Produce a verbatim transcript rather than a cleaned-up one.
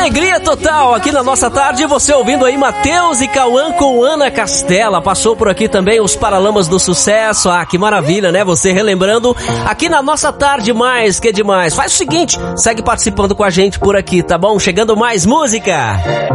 Alegria total aqui na nossa tarde, você ouvindo aí Matheus e Cauã com Ana Castela. Passou por aqui também os Paralamas do Sucesso. Ah, que maravilha, né? Você relembrando aqui na nossa tarde mais, que demais. Faz o seguinte, segue participando com a gente por aqui, tá bom? Chegando mais música.